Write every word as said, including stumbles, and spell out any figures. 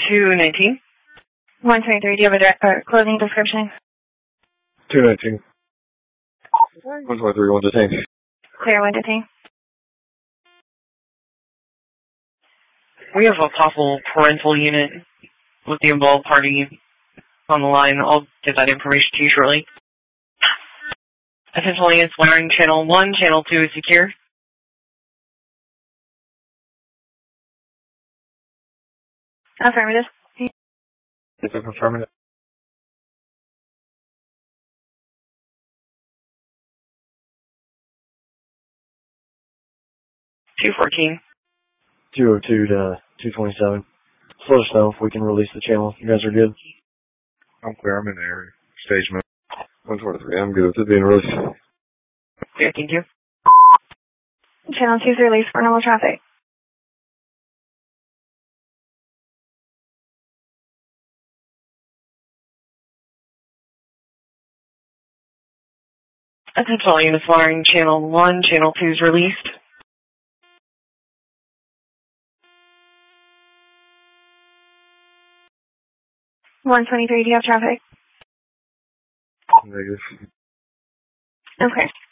two nineteen. one twenty-three, do you have a direct, uh, clothing description? two nineteen. one twenty-three, one detained. Clear, one detained. We have a possible parental unit with the involved party on the line. I'll get that information to you shortly. Essentially, it's wiring channel one, channel two is secure. Affirmative. Is it affirmative? two fourteen. two oh two to two twenty-seven. Just let us know if we can release the channel. You guys are good? I'm clear. I'm in the area. Stage mode. one twenty-three. I'm good with it being released. Okay, thank you. Channel two is released for normal traffic. Essentially, it's wiring channel one, channel two is released. one twenty-three, do you have traffic? Negative. Okay.